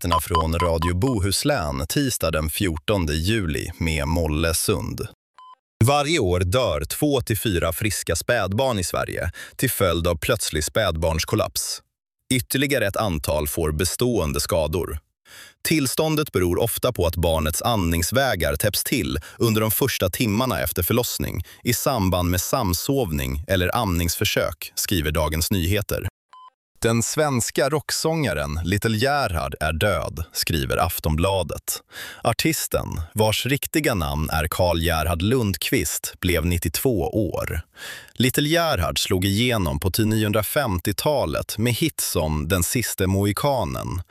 Nyheterna från Radio Bohuslän tisdag den 14 juli med Molle Sund. Varje år dör 2-4 friska spädbarn i Sverige till följd av plötslig spädbarnskollaps. Ytterligare ett antal får bestående skador. Tillståndet beror ofta på att barnets andningsvägar täpps till under de första timmarna efter förlossning i samband med samsovning eller amningsförsök, skriver Dagens Nyheter. Den svenska rocksångaren Little Gerhard är död, skriver Aftonbladet. Artisten, vars riktiga namn är Carl Gerhard Lundqvist, blev 92 år. Little Gerhard slog igenom på 1950-talet med hits som Den sista mohikanen.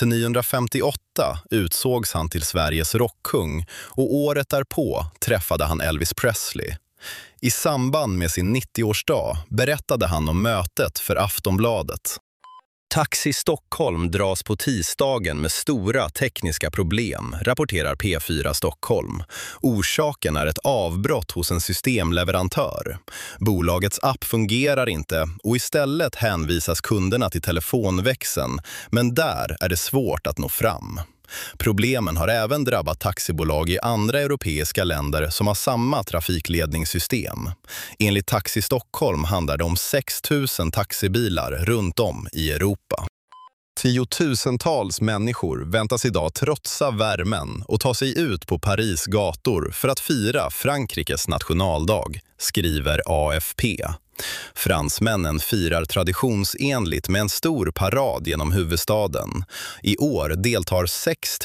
1958 utsågs han till Sveriges rockkung och året därpå träffade han Elvis Presley. I samband med sin 90-årsdag berättade han om mötet för Aftonbladet. Taxi Stockholm dras på tisdagen med stora tekniska problem, rapporterar P4 Stockholm. Orsaken är ett avbrott hos en systemleverantör. Bolagets app fungerar inte och istället hänvisas kunderna till telefonväxeln, men där är det svårt att nå fram. Problemen har även drabbat taxibolag i andra europeiska länder som har samma trafikledningssystem. Enligt Taxi Stockholm handlar det om 6 000 taxibilar runt om i Europa. Tiotusentals människor väntas idag trotsa värmen och ta sig ut på Paris gator för att fira Frankrikes nationaldag, skriver AFP. Fransmännen firar traditionsenligt med en stor parad genom huvudstaden. I år deltar 6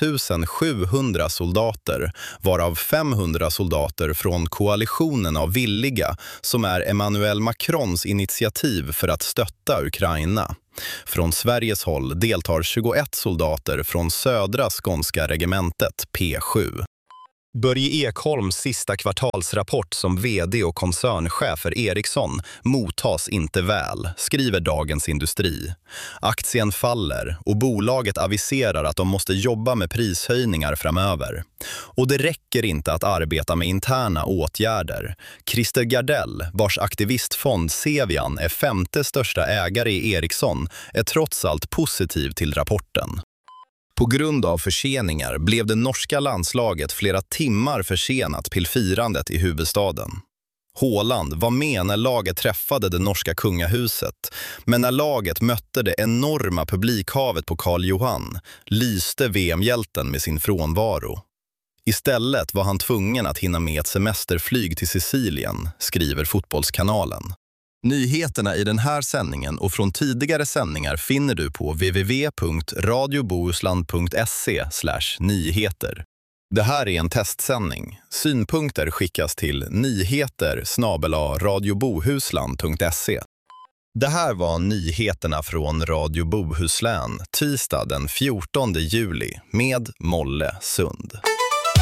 700 soldater, varav 500 soldater från koalitionen av villiga, som är Emmanuel Macrons initiativ för att stötta Ukraina. Från Sveriges håll deltar 21 soldater från södra skånska regementet P7. Börje Ekholms sista kvartalsrapport som vd och koncernchef för Ericsson mottas inte väl, skriver Dagens Industri. Aktien faller och bolaget aviserar att de måste jobba med prishöjningar framöver. Och det räcker inte att arbeta med interna åtgärder. Christer Gardell, vars aktivistfond Sevian är 5:e största ägare i Ericsson, är trots allt positiv till rapporten. På grund av förseningar blev det norska landslaget flera timmar försenat till firandet i huvudstaden. Haaland var med när laget träffade det norska kungahuset, men när laget mötte det enorma publikhavet på Karl Johan lyste VM-hjälten med sin frånvaro. Istället var han tvungen att hinna med ett semesterflyg till Sicilien, skriver Fotbollskanalen. Nyheterna i den här sändningen och från tidigare sändningar finner du på www.radiobohusland.se/nyheter. Det här är en testsändning. Synpunkter skickas till nyheter@radiobohusland.se. Det här var nyheterna från Radio Bohuslän tisdag den 14 juli med Molle Sund.